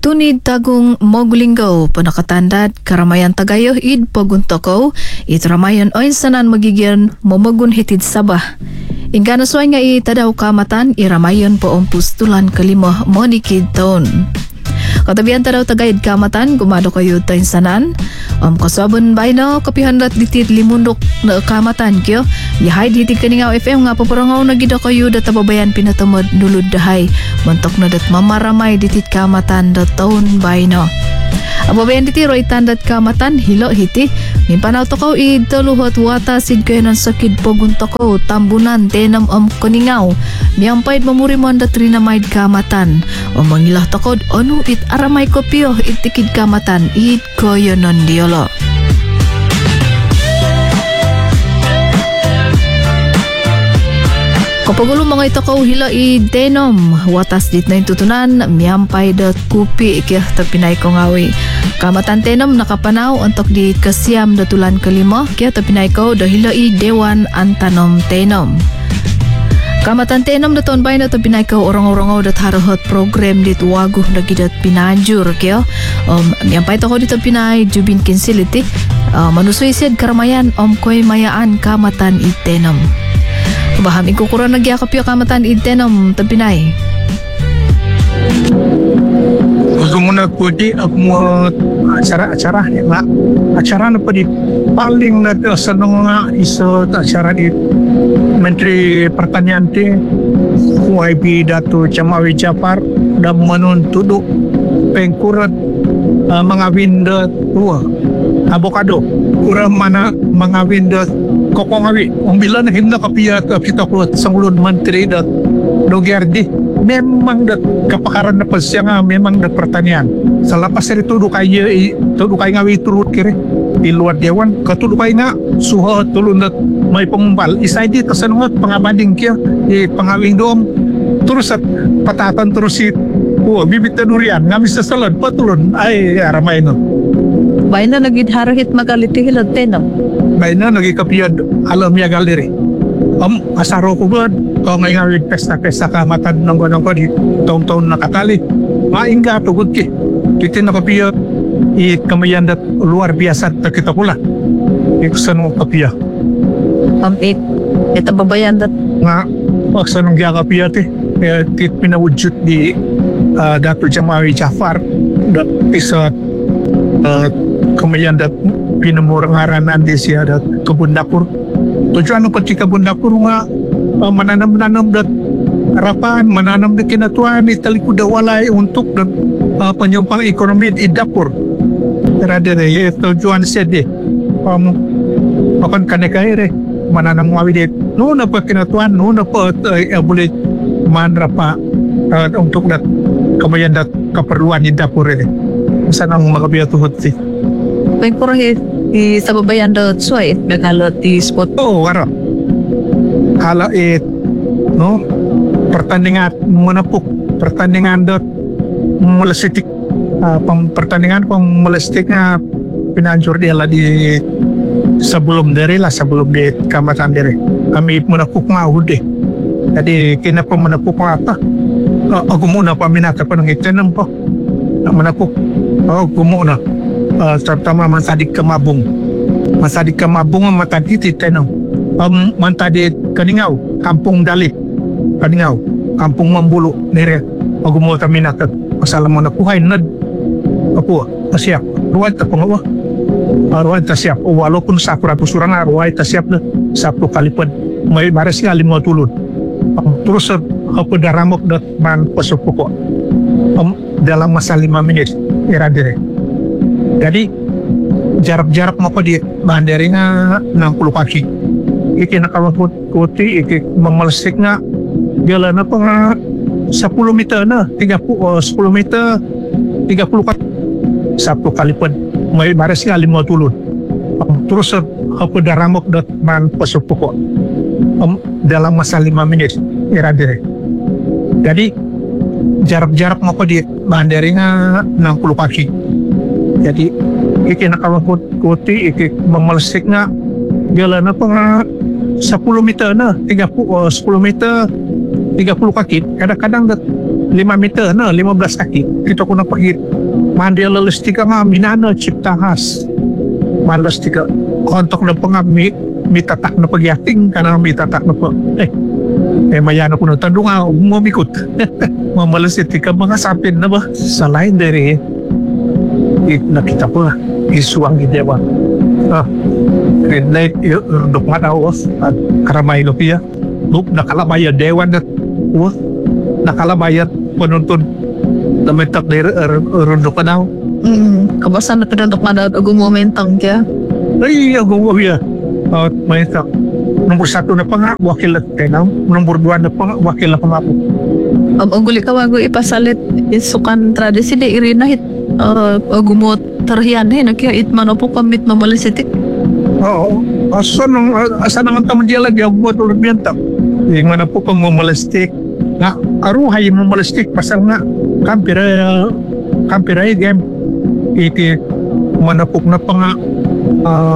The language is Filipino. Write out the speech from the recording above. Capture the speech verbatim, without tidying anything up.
Tunid tagong mogulinggo panakatandad karamayan tagayo id paguntoko it ramayan oin sanan magigyan momagun hitid sabah. Ingkana suay nga itadaw kamatan iramayon po ang pustulan kalimo monikid taon. Katabihan tadaw tagaid kamatan gumado kayo tayo sanan. Um, kasabon bay no kapihandat ditid limundok na kamatan kyo. Yahay ditid kaningaw F M nga paparangaw na gida kayo datababayan pinatamod nulod dahay. Mantok na dat mamaramay ditid kamatan da taon bay no. Ababayan diti roy tandat kamatan hilo hiti. Mimpanaw to kaw idtaluhot wata sid kayo ng sakid pagunta ko tambunan tenam am kaningaw. Miyampayad mamurimon dat rinamaid kamatan. O mangilah takod ano it aramay kopyo itikid kamatan it koyo non diolo. Kapag ulo mga ito ko hila i denom watas dit na tutunan miyampay dat kupi ikya tapinay ko ngawi kamatan tenom nakapanaw antok di kasyam datulan kalimo kaya tapinay ko dahila i dewan antanom tenom kamatan tenom daton bay na tapinay ko orang-orangaw dat harahot program dit waguh na gidat pinajur kaya um, miyampay to ko dito pinay jubin kinsiliti uh, manusoy siyad karamayan om koy mayaan kamatan itenom. Baham ikukuran nagyakap yung kamatan itenom tapinay. Gusto mo na po di ako mo acara-acara nga acara na po di paling na sa nga iso acara di Menteri Pertanian ti Y P Dato Chamawi Japar dan manon tuduk pengkurat uh, mga winda tua avocado kurang mana mga winda kokong awi ang bila na hinda kapiyat kita ko sa ulod menteri dat dogerdi memang dat kapakaran na pa siya nga memang dat pertanian sa lapas dari tudo kaya tudo kaya ngawi turut kiri di luar dewan katudo kaya nga suha tulun dat may pengumbal isay di kasanungat pangabanding kya di pangawing doom terus at patatan terus si oh, bibit na durian ngamis sa salad patulun ay aramay no Bay na nagidharahit magaliti hilad tenam. Bay na nagikapiyad alam niya galeri. Am asaro ko gud ko ngay nga pesta-pesta ka matad nang gonong ko di taon-taon nakatali. Maingga to gud ki. Kiti nakapiyad i kamayan dat luar biasa ta kita pula. Iksan mo kapiya. Am it ita babayan dat Nga paksa nung giya kapiyad ti. Kaya tit pinawudjut di uh, Dato Chamawi Japar dat isa uh, kemudian dat pinamurang haranan di siya dat kebun dapur tujuan apa di kebun dapur nga uh, menanam-nanam dat harapan menanam di kinatuan di talikuda walay untuk dat uh, penyumbang ekonomi di dapur terada ya tujuan siya di um, akan kanekay re menanam ngawi di no na pa kinatuan no na pa uh, boleh manrapa uh, untuk dat kemudian dat keperluan di dapur ini sana mga kabiyatuhot si pengkurahit di sa babayan dat suay nagalot di spot. Oh, waro. Hala it, no? Pertandingan menepuk, pertandingan dot melestik, uh, pem, pertandingan pem melestik nga pinanjur dia lah di sebelum dari lah sebelum di kamatan dari. Kami menepuk ngau deh. Jadi kena pem menepuk apa? Uh, aku muna paminata pa ng itenam po. Menepuk. Oh, aku muna. Uh, terutama mansadik kemabung mansadik kemabung matadi titenong um, mantadi kaningau kampung dali kaningau kampung membulu nere aku mau taminakat masalah mana kuhay nad aku siap ruway ta pangawa ruway ta siap walaupun sakura pusurang ruway ta siap na sapro kalipad may maras nga lima tulod um, terus ako daramok dat man pasupoko um, dalam masa lima menit iradire. Jadi jarak-jarak mo ko di banderi nga enam puluh kaki. Iki nakalungkot kuti, iki memelestik nga gala na pa nga sepuluh meter na, tiga puluh, sepuluh meter, tiga puluh kaki. Satu kali pun may baris nga lima tulun. Um, terus ako daramok dat man pasupoko um, dalam masa lima menit iradire. Jadi jarak-jarak mo ko di banderi nga enam puluh kaki. Jadi iki nakalungkot kuti, iki memelestik nga gala na pa nga sepuluh meter na, tiga puluh, sepuluh meter, tiga puluh kaki. Kadang-kadang lima meter na, lima belas kaki. Kita ko napagit Mandialistika nga, minano, chip tahas. Mandialistika, kontok na po nga, mi, mitatak na pagyating, kanang mitatak na po. Eh, eh mayano ko na tanong nga, umumikot. Mamalastitika, mga sapin na ba? Sa line dere, eh, nakita ko nga, isuang idewa. Ah, red light, yung dukman ako, at karamay lupiya. Nope, nakalabaya, dewan na, oh, nakalabaya, panuntun, na may takdir, rundo ka na. Mm, kabasan na pinadok man daw og momentang kaya. Ay, ako ya. At may tak. Nomor satu na pa nga, wakil at tenang. Nomor dua na pa nga, wakil na pa nga po. Ang um, uguli ka wago ipasalit isukan tradisi de irina hit uh, agumot terhian he nakya itman opo pamit mamalisitik. Oo. Asa nang, asa nang taman diya lagi, ako buat ulit biyantak. Yung mana po pang mamalastik. Nga, aruhay yung mamalastik, pasal nga, kampira, kampira, game. Iti, manapok na pa nga, ah,